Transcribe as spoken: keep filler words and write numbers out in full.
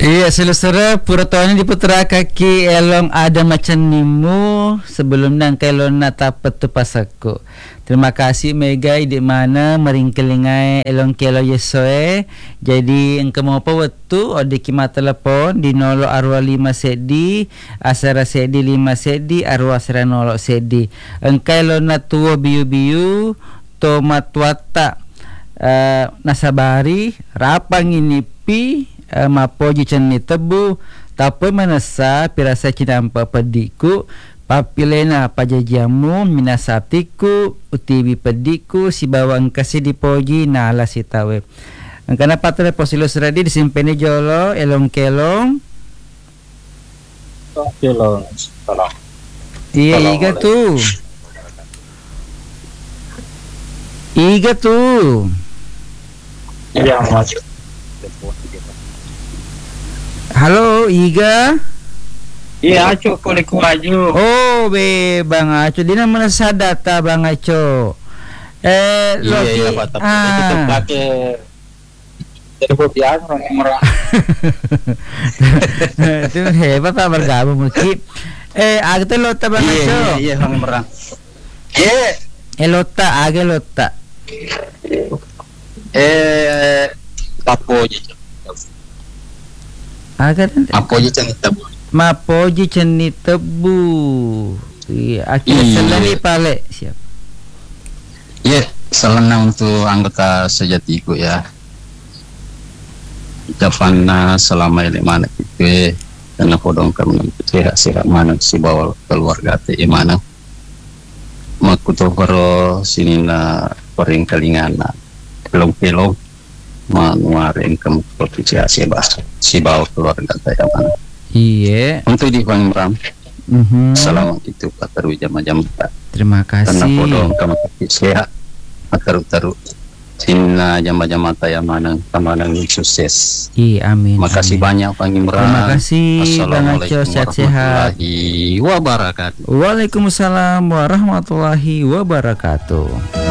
Iya, selusura puratonya diputra kaki elong ada macam nimu sebelum nang kelon natapet tu pasaku. Terima kasih Mega di mana meringkelingai elong kelo yesoe. Jadi engkau mau apa waktu ode kima telepon di nolo arwah lima sedi, asara sedi lima sedi, arwah asara nolo sedi. Engkau elon natuo biu-biu tomat wata uh, nasabari rapang inipi Uh, mapoji ceni tebu tapi manasa pirasa cinampa pediku papilena pajajamu minasatiku utibi pediku si bawang kasih dipoji nala si tawe angkana patre posilos radi disimpeni jolo elong kelong kelong tolong iya iga tuh iga tuh iya maju. Halo Iga. Iya Aco kulik maju. Oh be Bang Aco dina mana sadata Bang Aco. Eh iya, Loki iya, Pak, ah. Kita pakai telepon yang orang merah. Itu hebat Pak bergabung mungkin. Eh agak lota Bang Aco. Iya iya orang merah. Iya. Eh lota agak lota. Eh tapo aja. Agak Mapoji ceni tebu. Mapoji ceni tebu. Iya, akhirnya Iya. selani pale siap. Iya, selena untuk anggota sejatiku ya. Ucapan selama ini mana itu karena podong kami sehat-sehat mana si bawa keluarga teh mana. Makuto paro sini na paring kalingana. Pelong-pelong manuarin kamu propisiasi bahasa si bawa keluarga saya mana Iya. untuk di Bang Ram. Mhm. Selamat itu Pak Taru jam-jam Pak. Terima Karena kasih. podong kamu sehat. Taru-taru Sina jam-jam mata yang mana kamanan sukses. Iya, amin. Makasih amin. banyak Bang Imran. Terima kasih Bang Aco, Assalamualaikum sehat-sehat. warahmatullahi wabarakatuh. Waalaikumsalam warahmatullahi wabarakatuh.